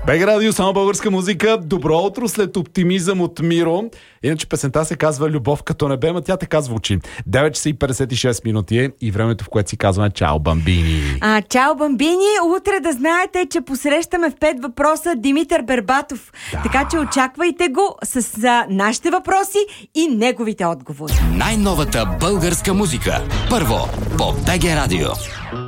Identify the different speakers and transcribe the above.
Speaker 1: БГ Радио, само българска музика. Добро утро след оптимизъм от Миро. Иначе песента се казва Любов като небе, ма тя така звучи. 9 часа и 56 минути е и времето, в което си казваме чао, бамбини.
Speaker 2: Чао, бамбини! Утре да знаете, че посрещаме в 5 въпроса Димитър Бербатов. Да. Така че очаквайте го с нашите въпроси и неговите отговори.
Speaker 3: Най-новата българска музика. Първо по БГ Радио.